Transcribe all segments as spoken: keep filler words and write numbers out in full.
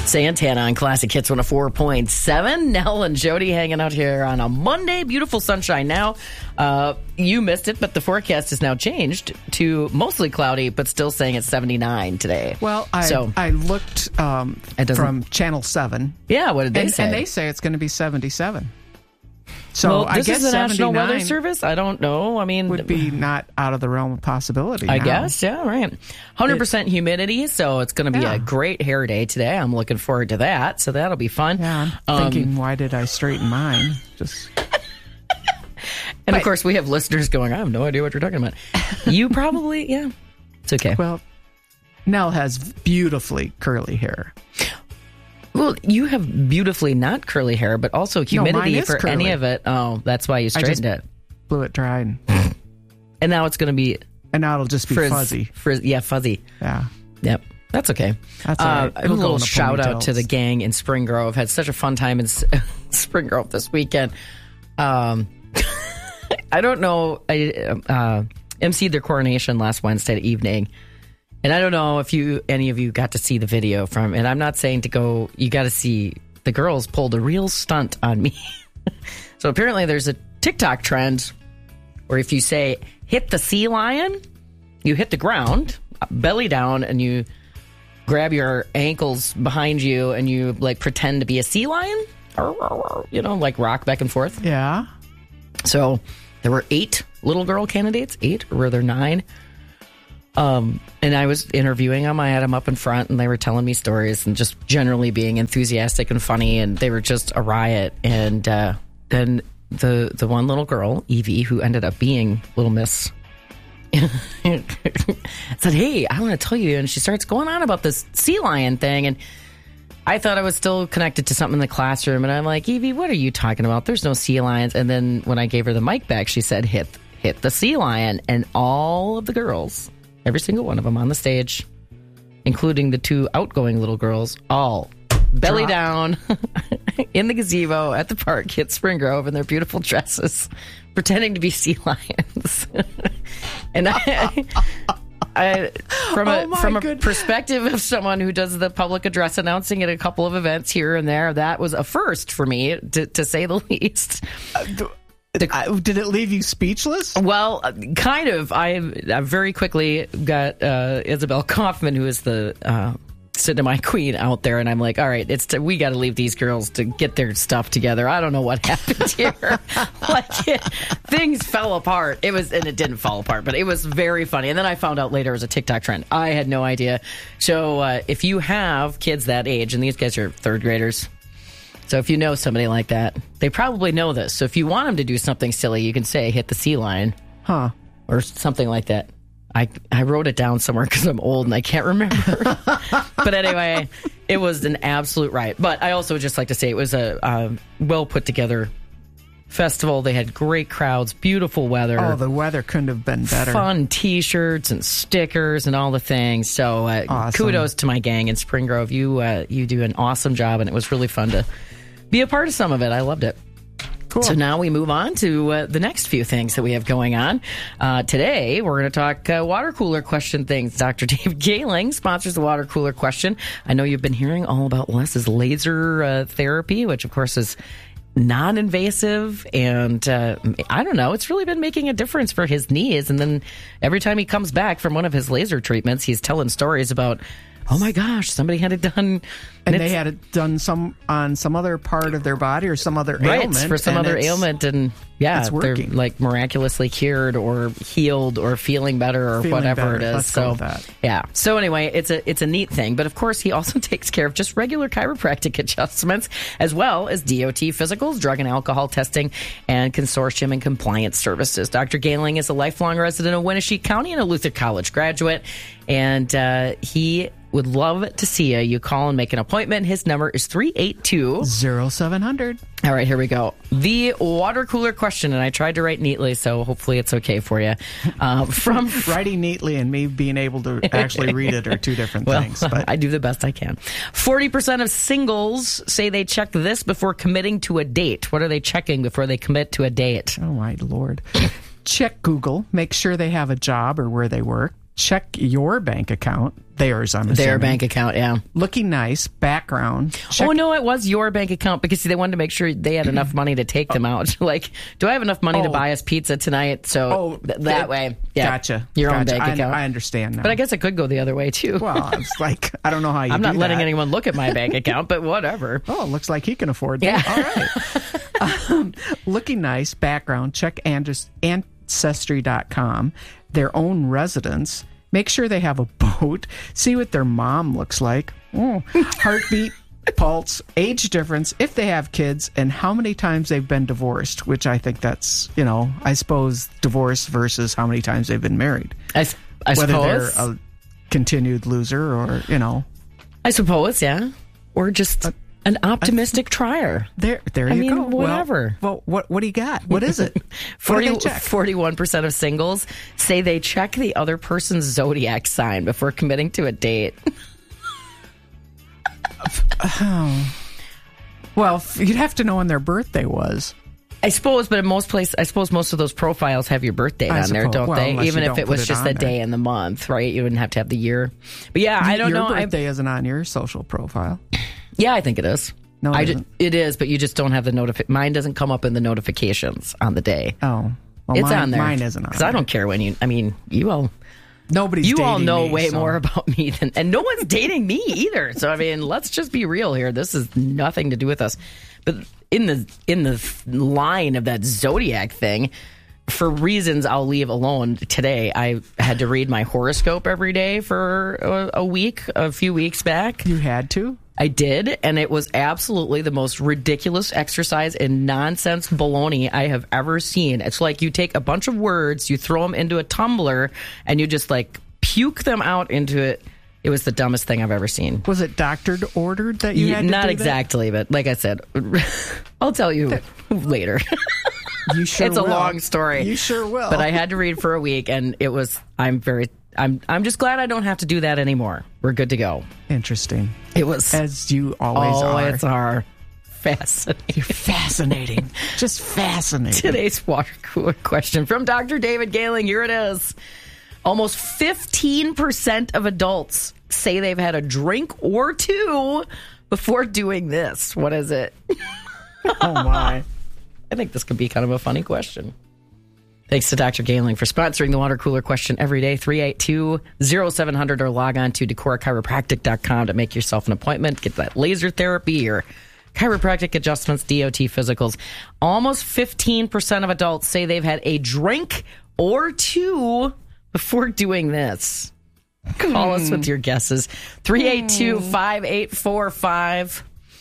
Santana on Classic Hits one oh four point seven. Nell and Jody hanging out here on a Monday. Beautiful sunshine now. Uh, you missed it, but the forecast is now changed to mostly cloudy, but still saying it's seventy-nine today. Well, I so, I looked um, from Channel seven. Yeah, what did they and, say? And they say it's going to be seventy-seven. So well, I this guess is the National Weather seventy-nine Service? I don't know. I mean, would be not out of the realm of possibility. I now. guess, yeah, right. one hundred percent it, humidity, so it's going to be yeah. a great hair day today. I'm looking forward to that, so that'll be fun. Yeah, I'm um, thinking, why did I straighten mine? Just... And, but, of course, we have listeners going, I have no idea what you're talking about. You probably, yeah, it's okay. Well, Nell has beautifully curly hair. Well, you have beautifully not curly hair, but also humidity no, for curly. any of it. Oh, that's why you straightened I just it. Blew it dry. And, and now it's going to be... And now it'll just be frizz, fuzzy. Frizz, yeah, fuzzy. Yeah. Yep. That's okay. That's all right. Uh, a little shout out to the gang in Spring Grove. Had such a fun time in Spring Grove this weekend. Um, I don't know. I uh, emceed their coronation last Wednesday evening. And I don't know if you, any of you got to see the video from, and I'm not saying to go, you got to see, the girls pulled a real stunt on me. So apparently there's a TikTok trend where if you say, hit the sea lion, you hit the ground, belly down, and you grab your ankles behind you and you like pretend to be a sea lion, you know, like rock back and forth. Yeah. So there were eight little girl candidates, eight, or were there nine? Um, and I was interviewing them. I had them up in front, and they were telling me stories and just generally being enthusiastic and funny, and they were just a riot. And uh, then the the one little girl, Evie, who ended up being Little Miss, said, "Hey, I want to tell you," and she starts going on about this sea lion thing, and I thought I was still connected to something in the classroom, and I'm like, Evie, what are you talking about? There's no sea lions. And then when I gave her the mic back, she said, hit, hit the sea lion, and all of the girls... Every single one of them on the stage, including the two outgoing little girls, all belly Drop. down in the gazebo at the park at Spring Grove in their beautiful dresses, pretending to be sea lions. And I, I from a, oh from a perspective of someone who does the public address announcing at a couple of events here and there, that was a first for me, to, to say the least. Uh, th- The, uh, did it leave you speechless? Well, kind of. I, I very quickly got uh, Isabel Kaufman, who is the uh, cinema queen, out there, and I'm like, all right, it's to, we got to leave these girls to get their stuff together. I don't know what happened here. like it, things fell apart. It was, and it didn't fall apart, but it was very funny. And then I found out later it was a TikTok trend. I had no idea. So uh, if you have kids that age, and these guys are third graders. So if you know somebody like that, they probably know this. So if you want them to do something silly, you can say, hit the sea lion. Huh. Or something like that. I, I wrote it down somewhere because I'm old and I can't remember. But anyway, it was an absolute riot. But I also would just like to say it was a uh, well put together festival. They had great crowds, beautiful weather. Oh, the weather couldn't have been better. Fun T-shirts and stickers and all the things. So uh, awesome. Kudos to my gang in Spring Grove. You, uh, you do an awesome job, and it was really fun to be a part of some of it. I loved it. Cool. So now we move on to uh, the next few things that we have going on. Uh, today, we're going to talk uh, water cooler question things. Doctor Dave Gehling sponsors the water cooler question. I know you've been hearing all about Les's laser uh, therapy, which, of course, is non-invasive. And uh, I don't know, it's really been making a difference for his knees. And then every time he comes back from one of his laser treatments, he's telling stories about, oh my gosh, somebody had it done. And, and they had it done some on some other part of their body or some other right, ailment. for some other ailment. And yeah, it's they're like miraculously cured or healed or feeling better or feeling whatever better. it is. Let's so go with that. Yeah. So anyway, it's a it's a neat thing. But of course, he also takes care of just regular chiropractic adjustments, as well as D O T physicals, drug and alcohol testing, and consortium and compliance services. Doctor Gehling is a lifelong resident of Winnebago County and a Luther College graduate. And uh, he would love to see you. You call and make an appointment. His number is three eight two, oh seven hundred. All right, here we go. The water cooler question, and I tried to write neatly, so hopefully it's okay for you. Uh, from Writing neatly and me being able to actually read it are two different well, things. But I do the best I can. forty percent of singles say they check this before committing to a date. What are they checking before they commit to a date? Oh, my Lord. Check Google. Make sure they have a job or where they work. check your bank account. Theirs, I'm assuming. Their bank account, yeah. Looking nice, background. Check. Oh, no, it was your bank account because see, they wanted to make sure they had enough money to take them out. Like, do I have enough money oh. to buy us pizza tonight? So oh, th- that it, way, yeah. Gotcha. Your gotcha. own bank I, account. I understand now. But I guess it could go the other way, too. Well, it's like, I don't know how you I'm not do letting that. anyone look at my bank account, but whatever. Oh, it looks like he can afford that. Yeah. All right. um, looking nice, background, check Ancestry dot com, their own residence. Make sure they have a boat. See what their mom looks like. Oh. Heartbeat, pulse, age difference, if they have kids, and how many times they've been divorced, which I think that's, you know, I suppose divorce versus how many times they've been married. I, I Whether suppose. they're a continued loser or, you know. I suppose, yeah. Or just uh, an optimistic trier. There, there I you mean, go. whatever. Well, well, what what do you got? What is it? forty, what do they check? forty-one percent of singles say they check the other person's zodiac sign before committing to a date. Oh. Well, you'd have to know when their birthday was. I suppose, but in most places, I suppose most of those profiles have your birth date I on there, suppose. don't Well, they? unless Even you if don't it was put it just on the there. day and the month, right? You wouldn't have to have the year. But yeah, I don't your know. Your I- birthday isn't on your social profile. Yeah, I think it is. No, it I isn't. ju- it is, but you just don't have the notifi- Mine doesn't come up in the notifications on the day. Oh, well, It's mine, on there. Mine isn't on. Because I don't care when you. I mean, you all. Nobody's. You all dating know me, way so. more about me than, and no one's dating me either. So I mean, let's just be real here. This is nothing to do with us. But in the in the line of that zodiac thing, for reasons I'll leave alone today, I had to read my horoscope every day for a, a week, a few weeks back. You had to. I did, and it was absolutely the most ridiculous exercise in nonsense baloney I have ever seen. It's like you take a bunch of words, you throw them into a tumbler, and you just like puke them out into it. It was the dumbest thing I've ever seen. Was it doctored ordered that you Yeah, had to not do exactly, but like I said, I'll tell you later. That? You sure It's a will. long story. You sure will. But I had to read for a week, and it was. I'm very. I'm. I'm just glad I don't have to do that anymore. We're good to go. Interesting. It was. As you always oh, are. it's our fascinating. You're fascinating. Just fascinating. Today's water cooler question from Doctor David Gailing. Here it is. Almost fifteen percent of adults say they've had a drink or two before doing this. What is it? Oh, my. I think this could be kind of a funny question. Thanks to Doctor Gailing for sponsoring the water cooler question every day. three eight two, oh seven hundred or log on to decora chiropractic dot com to make yourself an appointment. Get that laser therapy or chiropractic adjustments, D O T physicals. Almost fifteen percent of adults say they've had a drink or two before doing this. Call us with your guesses. three eight two, five eight four five.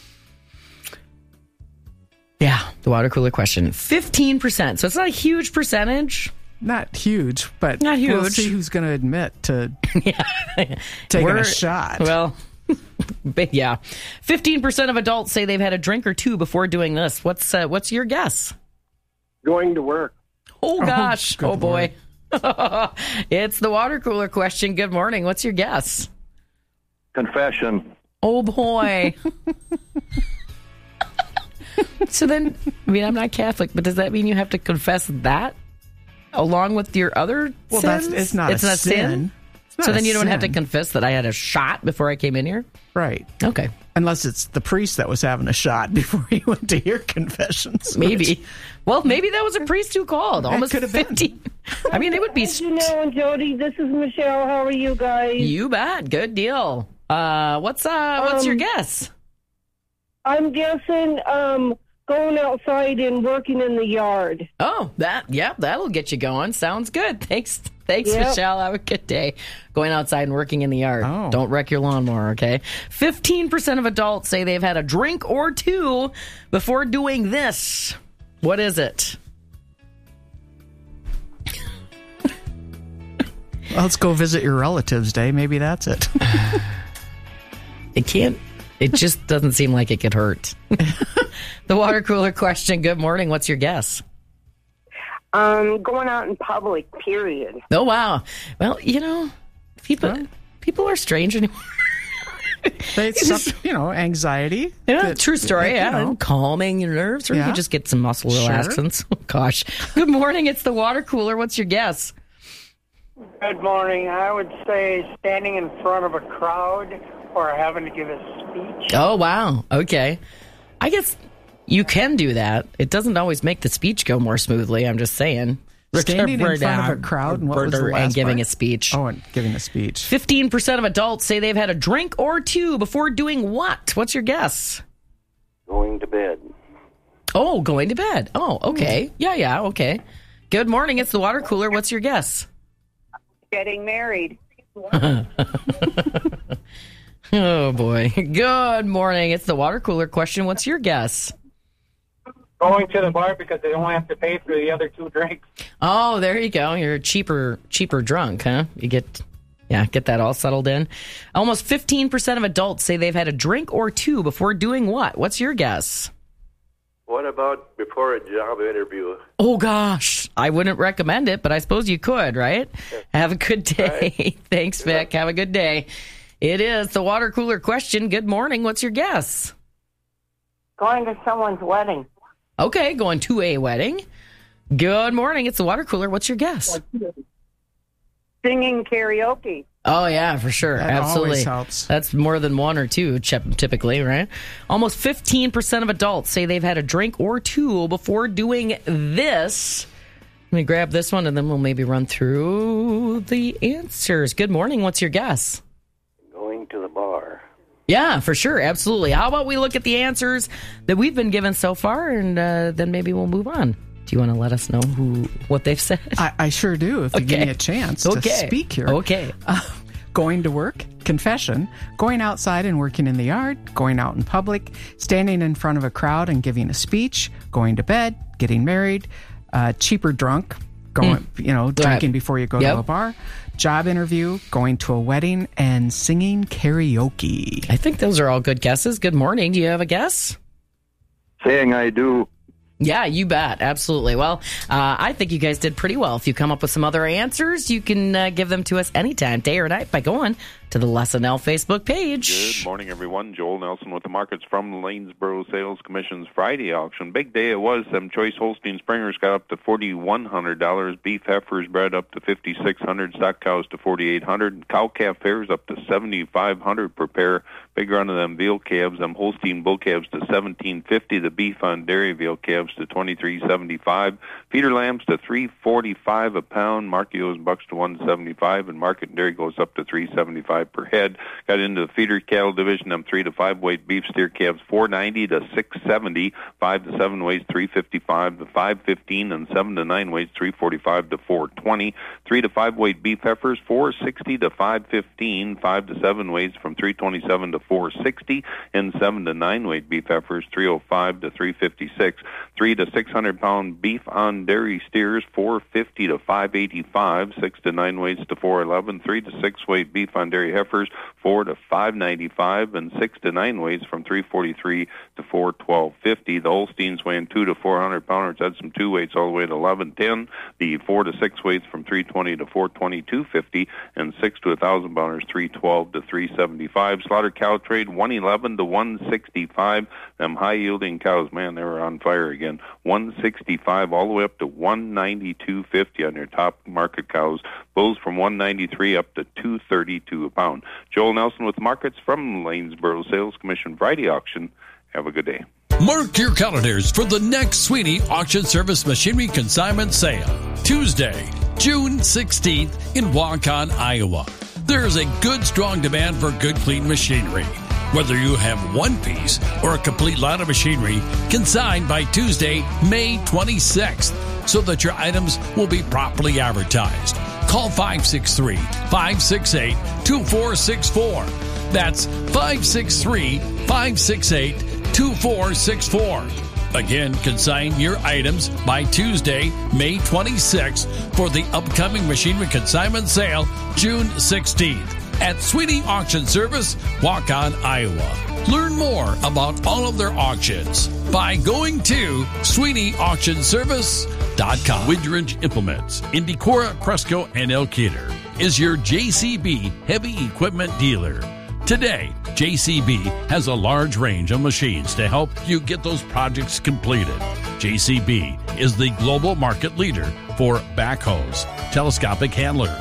Yeah, the water cooler question. fifteen percent. So it's not a huge percentage. Not huge, but Not we'll huge. see who's going to admit to yeah. taking We're- a shot. Well, but yeah. fifteen percent of adults say they've had a drink or two before doing this. What's uh, what's your guess? Going to work. Oh, gosh. good Oh, boy. It's the water cooler question. Good morning. What's your guess? Confession. Oh, boy. So then, I mean, I'm not Catholic, but does that mean you have to confess that along with your other well, sins? that's it's not it's a not sin. It's not So a then you don't have to sin. confess that I had a shot before I came in here? Right. Okay. Unless it's the priest that was having a shot before he went to hear confessions. Maybe. Well, maybe that was a priest who called. Almost could have been. fifty. I mean, it would be. You know, and Jody, this is Michelle. How are you guys? You bet. Good deal. Uh, what's uh, what's your Um, guess? I'm guessing um, going outside and working in the yard. Oh, that yeah, that'll get you going. Sounds good. Thanks, thanks, Yep. Michelle. Have a good day. Going outside and working in the yard. Oh. Don't wreck your lawnmower. Okay. Fifteen percent of adults say they've had a drink or two before doing this. What is it? Well, let's go visit your relatives, Day. Maybe that's it. It can't. It just doesn't seem like it could hurt. The water cooler question. Good morning. What's your guess? Um, going out in public, period. Oh, wow. Well, you know, people people are strange anymore. They, some, you know, anxiety. Yeah, that- true story. you Yeah, know. and calming your nerves, or Yeah. you just get some muscle Sure. relaxants. Oh, gosh. Good morning. It's the water cooler. What's your guess? Good morning. I would say standing in front of a crowd or having to give a speech. Oh, wow. Okay. I guess you can do that. It doesn't always make the speech go more smoothly. I'm just saying. Standing in front of a crowd and, what was the last and giving part? a speech. Oh, and giving a speech. fifteen percent of adults say they've had a drink or two before doing what? What's your guess? Going to bed. Oh, going to bed. Oh, okay. Yeah, yeah, okay. Good morning. It's the water cooler. What's your guess? Getting married. Oh, boy. Good morning. It's the water cooler question. What's your guess? Going to the bar because they don't have to pay for the other two drinks. Oh, there you go. You're a cheaper, cheaper drunk, huh? You get, yeah, get that all settled in. Almost fifteen percent of adults say they've had a drink or two before doing what? What's your guess? What about before a job interview? Oh, gosh. I wouldn't recommend it, but I suppose you could, right? Have a good day. Right. Thanks, Vic. Have a good day. It is the water cooler question. Good morning. What's your guess? Going to someone's wedding. Okay, going to a wedding. Good morning. It's the water cooler. What's your guess? Singing karaoke. Oh, yeah, for sure. That Absolutely. always helps. That's more than one or two, typically, right? Almost fifteen percent of adults say they've had a drink or two before doing this. Let me grab this one, and then we'll maybe run through the answers. Good morning. What's your guess? Going to the bar. Yeah, for sure. Absolutely. How about we look at the answers that we've been given so far, and uh, then maybe we'll move on. Do you want to let us know who what they've said? I, I sure do, if you Okay. give me a chance Okay. to speak here. Okay. Uh, going to work, confession, going outside and working in the yard, going out in public, standing in front of a crowd and giving a speech, going to bed, getting married, uh, cheaper drunk, going, you know, drinking before you go Yep. to a bar, job interview, going to a wedding, and singing karaoke. I think those are all good guesses. Good morning. Do you have a guess? Saying I do. Yeah, you bet. Absolutely. Well, uh, I think you guys did pretty well. If you come up with some other answers, you can uh, give them to us anytime, day or night, by going to the Les and L Facebook page. Good morning, everyone. Joel Nelson with the markets from the Lanesboro Sales Commission's Friday auction. Big day it was. Them choice Holstein Springers got up to four thousand one hundred dollars. Beef heifers bred up to five thousand six hundred dollars. Stock cows to four thousand eight hundred dollars. Cow calf pairs up to seven thousand five hundred dollars per pair. Big run of them veal calves, them Holstein bull calves to seventeen fifty. The beef on dairy veal calves to twenty-three seventy-five. Feeder lambs to three forty-five a pound. Markios bucks to one seventy-five, and market and dairy goes up to three seventy-five per head. Got into the feeder cattle division. Them three to five weight beef steer calves four ninety to six seventy. Five to seven weights three fifty-five to five fifteen, and seven to nine weights three forty-five to four twenty. Three to five weight beef heifers four sixty to five fifteen. Five to seven weights from three twenty-seven to four sixty, and seven to nine weight beef heifers three oh five to three fifty-six. Three to six hundred pound beef on dairy steers four fifty to five eighty-five. Six to nine weights to four eleven. Three to six weight beef on dairy heifers four to five ninety-five, and six to nine weights from three forty-three to four twelve fifty. The Holsteins weighing two to four hundred pounders had some two weights all the way to eleven ten. The four to six weights from three twenty to four twenty-two fifty, and six to a thousand pounders three twelve to three seventy-five. Slaughter cow trade one eleven to one sixty-five. Them high yielding cows, man, they were on fire again. one sixty-five all the way up to one ninety-two fifty on your top market cows. Bulls from one ninety-three up to two thirty-two a pound. Joel Nelson with markets from Lanesboro Sales Commission Friday auction. Have a good day. Mark your calendars for the next Sweeney Auction Service Machinery Consignment Sale. Tuesday, June sixteenth in Waukon, Iowa. There is a good, strong demand for good, clean machinery. Whether you have one piece or a complete line of machinery, consigned by Tuesday, May twenty-sixth, so that your items will be properly advertised. Call five six three, five six eight, two four six four. That's five six three, five six eight, two four six four. Again, consign your items by Tuesday, May twenty-sixth for the upcoming Machinery Consignment Sale, June sixteenth. At Sweeney Auction Service, Waukon, Iowa. Learn more about all of their auctions by going to sweeney auction service dot com. Widgeridge Implements in Decorah, Cresco, and Elkader is your J C B heavy equipment dealer. Today, J C B has a large range of machines to help you get those projects completed. J C B is the global market leader for backhoes, telescopic handlers,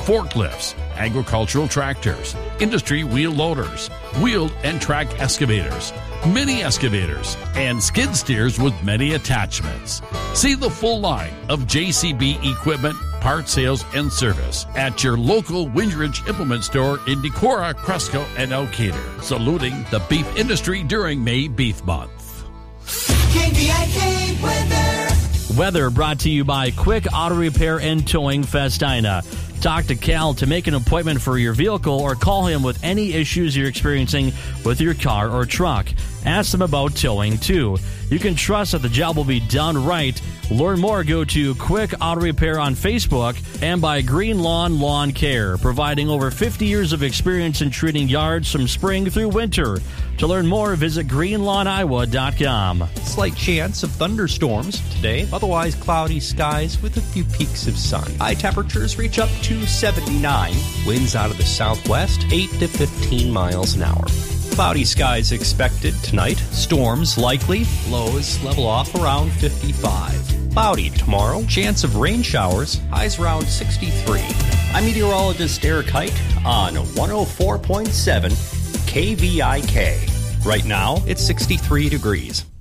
forklifts, agricultural tractors, industry wheel loaders, wheeled and track excavators, mini excavators, and skid steers with many attachments. See the full line of J C B equipment, part sales, and service at your local Windridge Implement Store in Decorah, Cresco, and Elkader, saluting the beef industry during May Beef Month. K V I K weather. Weather brought to you by Quick Auto Repair and Towing Festina. Talk to Cal to make an appointment for your vehicle or call him with any issues you're experiencing with your car or truck. Ask them about towing, too. You can trust that the job will be done right. Learn more, go to Quick Auto Repair on Facebook and by Green Lawn Lawn Care, providing over fifty years of experience in treating yards from spring through winter. To learn more, visit green lawn iowa dot com. Slight chance of thunderstorms today, otherwise cloudy skies with a few peaks of sun. High temperatures reach up to seventy-nine. Winds out of the southwest, eight to fifteen miles an hour. Cloudy skies expected tonight. Storms likely. Lows level off around fifty-five. Cloudy tomorrow. Chance of rain showers. Highs around sixty-three. I'm meteorologist Eric Hite on one oh four point seven K V I K. Right now, it's sixty-three degrees.